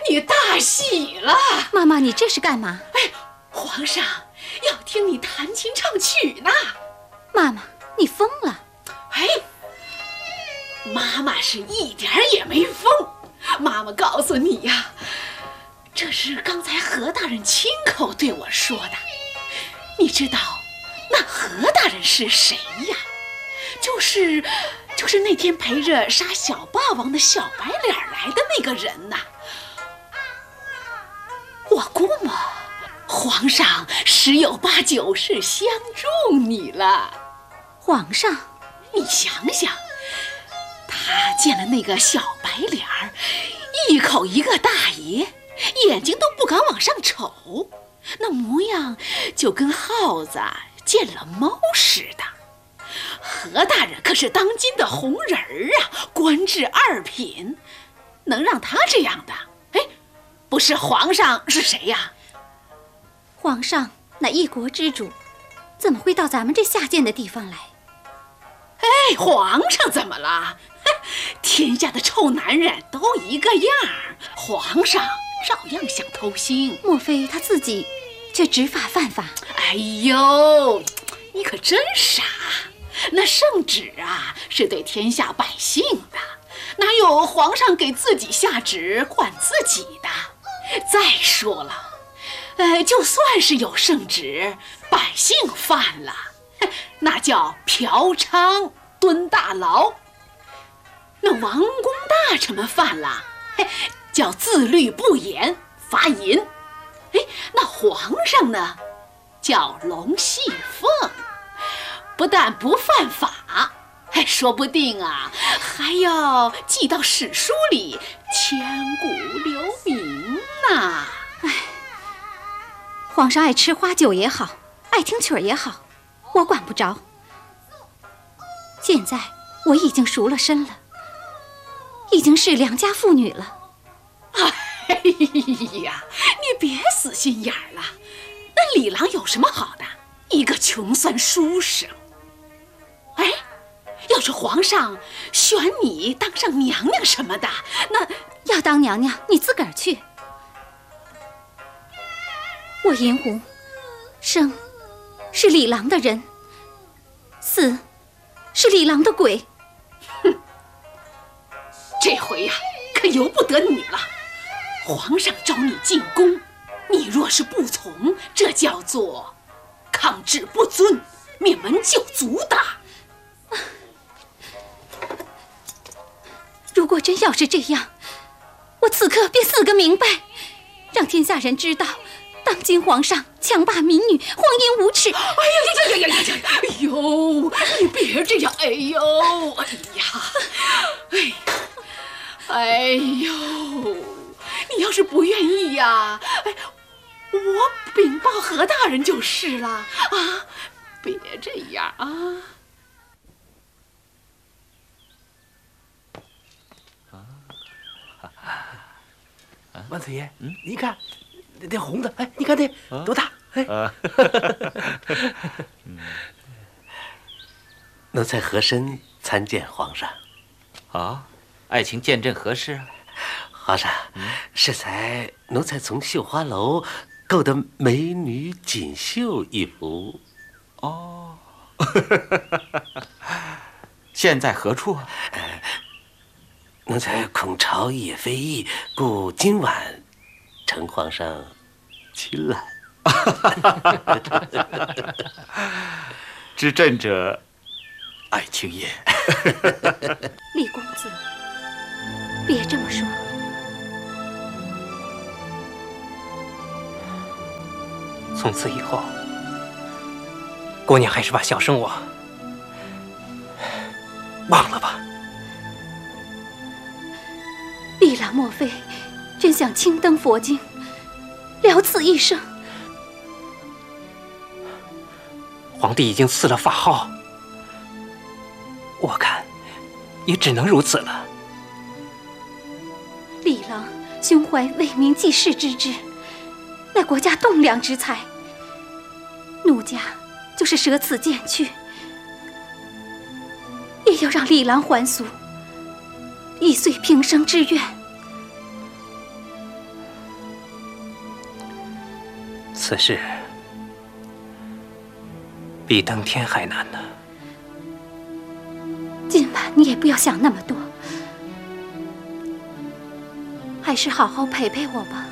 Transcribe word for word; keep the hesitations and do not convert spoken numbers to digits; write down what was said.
你大喜了。 妈妈，你这是干嘛？ 哎，皇上要听你弹琴唱曲呢。 妈妈，你疯了？ 哎，妈妈是一点儿也没疯。妈妈告诉你呀，这是刚才何大人亲口对我说的。你知道那何大人是谁呀？就是就是那天陪着杀小霸王的小白脸来的那个人呐。我估摸皇上十有八九是相中你了。 皇上， 你想想，他见了那个小白脸儿，一口一个大爷，眼睛都不敢往上瞅，那模样就跟耗子见了猫似的。何大人可是当今的红人儿啊，官至二品，能让他这样的？哎，不是皇上是谁呀？ 皇上乃一国之主，怎么会到咱们这下贱的地方来？ 哎，皇上怎么了？天下的臭男人都一个样，皇上照样想偷腥。 莫非他自己却执法犯法？ 哎呦，你可真傻！那圣旨啊，是对天下百姓的，哪有皇上给自己下旨管自己的？再说了，呃，就算是有圣旨，百姓犯了，那叫嫖娼蹲大牢；那王公大臣们犯了，叫自律不严罚银。哎，那皇上呢，叫龙戏凤。不但不犯法，还说不定啊，还要记到史书里，千古留名呢。 哎，皇上爱吃花酒也好，爱听曲儿也好，我管不着。现在我已经赎了身了，已经是良家妇女了。 哎呀，你别死心眼儿了，那李郎有什么好的？一个穷酸书生。哎，要是皇上选你当上娘娘什么的，那要当娘娘你自个儿去。我银狐生是李郎的人，死是李郎的鬼。 哼，这回呀、啊，可由不得你了。皇上召你进宫，你若是不从，这叫做抗旨不遵，灭门九族的。 如果真要是这样，我此刻便死个明白，让天下人知道当今皇上强霸民女，荒淫无耻。哎呀呀呀呀呀呀！哎呦，你别这样！哎呦，哎呀，哎呀，哎呦，你要是不愿意呀，哎，我禀报何大人就是了啊！别这样啊！ 万岁爷，嗯，你看，那那红的，哎，你看那多大？哎，奴才和珅参见皇上。 啊，爱卿见朕何事？ 皇上，适才奴才从绣花楼购得美女锦绣一幅。 哦，现在何处啊？ 呃奴才恐朝野非议，故今晚承皇上亲览。 知朕者，爱卿也。 李公子，别这么说。 从此以后，姑娘还是把小生我忘了吧。 李郎莫非真想青登佛经，了此一生？ 皇帝已经赐了法号，我看也只能如此了。 李郎胸怀为民济世之志，乃国家栋梁之才，奴家就是舍此剑去，也要让李郎还俗，以遂平生之愿。 此事比登天还难呢。 今晚你也不要想那么多，还是好好陪陪我吧。